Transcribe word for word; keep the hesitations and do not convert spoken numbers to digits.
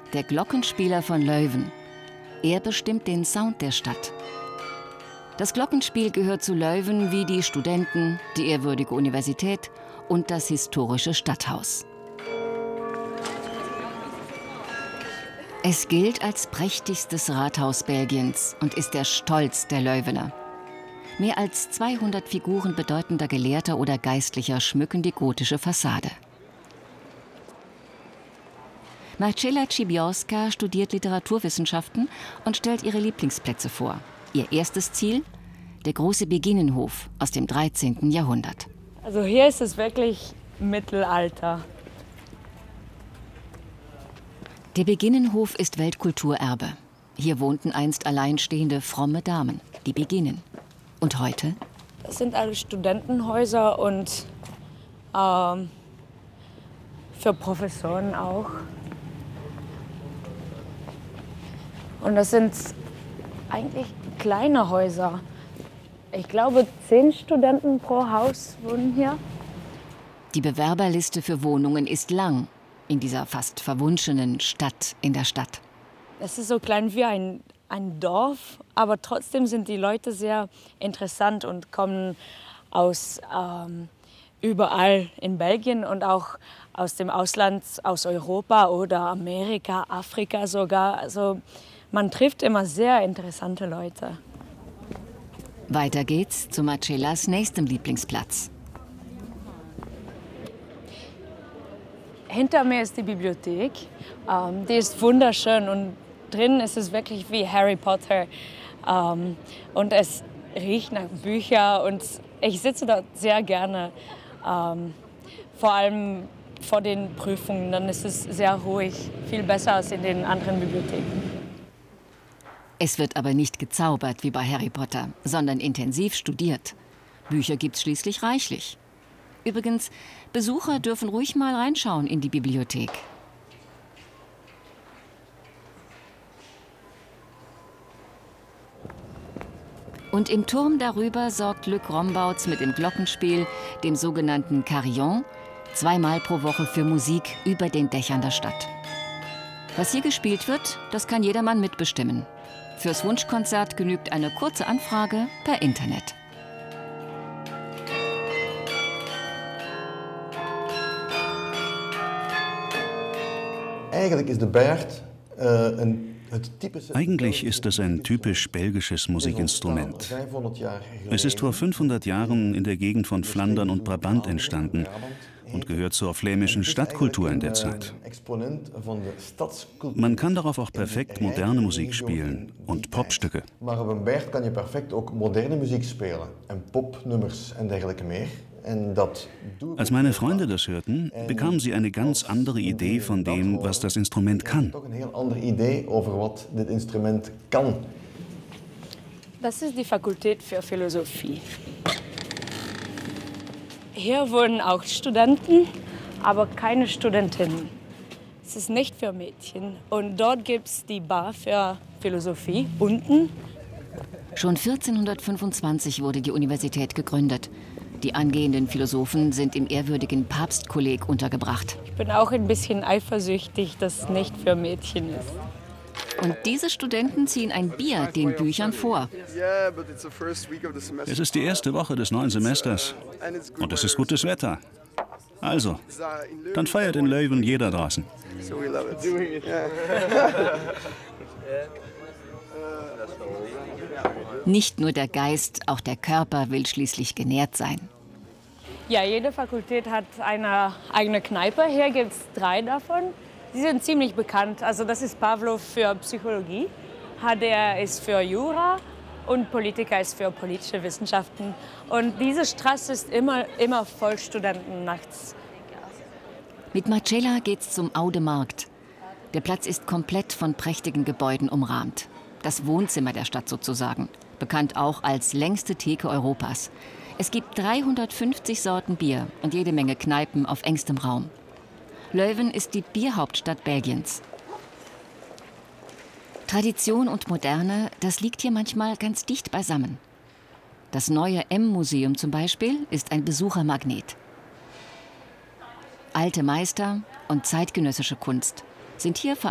der Glockenspieler von Leuven. Er bestimmt den Sound der Stadt. Das Glockenspiel gehört zu Leuven wie die Studenten, die ehrwürdige Universität und das historische Stadthaus. Es gilt als prächtigstes Rathaus Belgiens und ist der Stolz der Leuvener. Mehr als zweihundert Figuren bedeutender Gelehrter oder Geistlicher schmücken die gotische Fassade. Marcela Cibiorska studiert Literaturwissenschaften und stellt ihre Lieblingsplätze vor. Ihr erstes Ziel? Der große Beginnenhof aus dem dreizehnten Jahrhundert. Also hier ist es wirklich Mittelalter. Der Beginnenhof ist Weltkulturerbe. Hier wohnten einst alleinstehende fromme Damen, die Beginnen. Und heute? Das sind alle Studentenhäuser und ähm, für Professoren auch. Und das sind eigentlich kleine Häuser. Ich glaube, zehn Studenten pro Haus wohnen hier. Die Bewerberliste für Wohnungen ist lang in dieser fast verwunschenen Stadt in der Stadt. Es ist so klein wie ein, ein Dorf, aber trotzdem sind die Leute sehr interessant und kommen aus ähm, überall in Belgien und auch aus dem Ausland, aus Europa oder Amerika, Afrika sogar. Also man trifft immer sehr interessante Leute. Weiter geht's zu Marcellas nächstem Lieblingsplatz. Hinter mir ist die Bibliothek. Ähm, die ist wunderschön und drin ist es wirklich wie Harry Potter. Ähm, und es riecht nach Büchern und ich sitze dort sehr gerne. Ähm, vor allem vor den Prüfungen, dann ist es sehr ruhig, viel besser als in den anderen Bibliotheken. Es wird aber nicht gezaubert wie bei Harry Potter, sondern intensiv studiert. Bücher gibt's schließlich reichlich. Übrigens, Besucher dürfen ruhig mal reinschauen in die Bibliothek. Und im Turm darüber sorgt Luc Rombouts mit dem Glockenspiel, dem sogenannten Carillon, zweimal pro Woche für Musik über den Dächern der Stadt. Was hier gespielt wird, das kann jedermann mitbestimmen. Fürs Wunschkonzert genügt eine kurze Anfrage per Internet. Eigentlich ist es ein typisch belgisches Musikinstrument. Es ist vor fünfhundert Jahren in der Gegend von Flandern und Brabant entstanden und gehört zur flämischen Stadtkultur in der Zeit. Man kann darauf auch perfekt moderne Musik spielen und Popstücke. Maar op een berg kan je perfect ook moderne muziek spelen en popnummers en dergelijke meer. Als meine Freunde das hörten, bekamen sie eine ganz andere Idee von dem, was das Instrument kann. Das ist die Fakultät für Philosophie. Hier wohnen auch Studenten, aber keine Studentinnen. Es ist nicht für Mädchen. Und dort gibt es die Bar für Philosophie unten. Schon vierzehnhundertfünfundzwanzig wurde die Universität gegründet. Die angehenden Philosophen sind im ehrwürdigen Papstkolleg untergebracht. Ich bin auch ein bisschen eifersüchtig, dass es nicht für Mädchen ist. Und diese Studenten ziehen ein Bier den Büchern vor. Es ist die erste Woche des neuen Semesters und es ist gutes Wetter. Also, dann feiert in Leuven jeder draußen. Nicht nur der Geist, auch der Körper will schließlich genährt sein. Ja, jede Fakultät hat eine eigene Kneipe. Hier gibt es drei davon. Sie sind ziemlich bekannt. Also das ist Pavlov für Psychologie, H D R ist für Jura und Politiker ist für politische Wissenschaften. Und diese Straße ist immer, immer voll Studenten nachts. Mit Marcella geht's zum Audemarkt. Der Platz ist komplett von prächtigen Gebäuden umrahmt. Das Wohnzimmer der Stadt sozusagen, bekannt auch als längste Theke Europas. Es gibt dreihundertfünfzig Sorten Bier und jede Menge Kneipen auf engstem Raum. Leuven ist die Bierhauptstadt Belgiens. Tradition und Moderne, das liegt hier manchmal ganz dicht beisammen. Das neue M-Museum zum Beispiel ist ein Besuchermagnet. Alte Meister und zeitgenössische Kunst sind hier